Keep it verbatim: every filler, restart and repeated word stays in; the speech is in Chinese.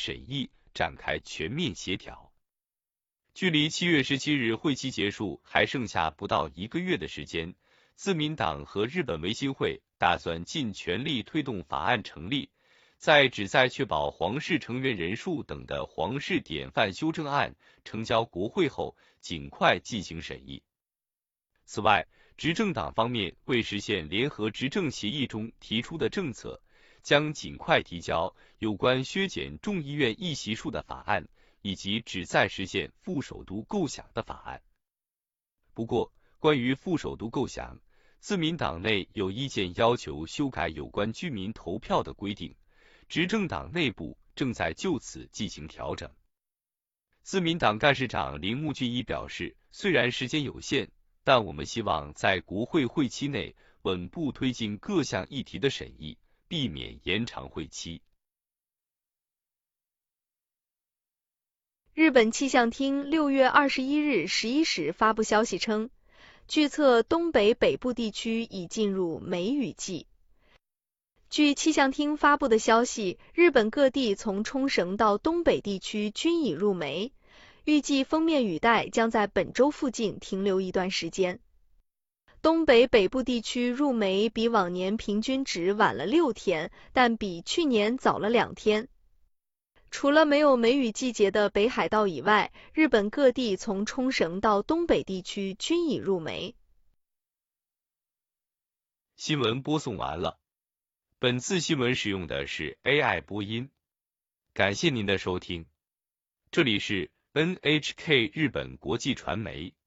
审议，展开全面协调。距离七月十七日会期结束还剩下不到一个月的时间，自民党和日本维新会打算尽全力推动法案成立，在旨在确保皇室成员人数等的皇室典范修正案呈交国会后，尽快进行审议。此外，执政党方面为实现联合执政协议中提出的政策，将尽快提交有关削减众议院议席数的法案，以及旨在实现副首都构想的法案。不过，关于副首都构想，自民党内有意见要求修改有关居民投票的规定，执政党内部正在就此进行调整。自民党干事长铃木俊一表示，虽然时间有限，但我们希望在国会会期内稳步推进各项议题的审议，避免延长会期。 日本气象厅六月二十一日十一时发布消息称，据测东北北部地区已进入梅雨季。据气象厅发布的消息，日本各地从冲绳到东北地区均已入梅，预计锋面雨带将在本州附近停留一段时间。东北北部地区入梅比往年平均值晚了六天，但比去年早了两天。除了没有梅雨季节的北海道以外，日本各地从冲绳到东北地区均已入梅。 新闻播送完了。本次新闻使用的是 A I 播音，感谢您的收听。这里是 N H K 日本国际传媒。